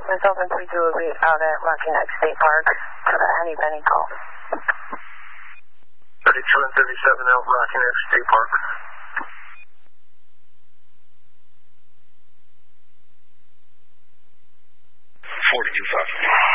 was hoping to do a beat out at Rocky Neck State Park for the Henny Penny call. 32 and 37 out Rocky Neck State Park. 42-5.